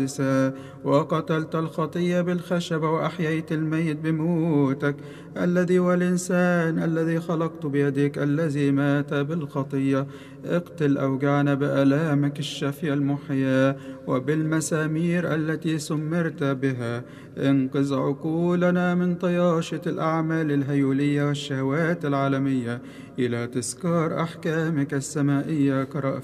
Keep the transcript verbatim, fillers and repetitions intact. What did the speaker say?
وقتلت الخطية بالخشبة وأحييت الميت بموتك، الذي والإنسان الذي خلقت بيدك الذي مات بالخطية. اقتل أوجعنا بآلامك الشافية المحياة وبالمسامير التي سمرت بها. انقذ عقولنا من طياشة الأعمال الهيولية والشهوات العالمية إلى تذكار أحكامك السمائية كرأفة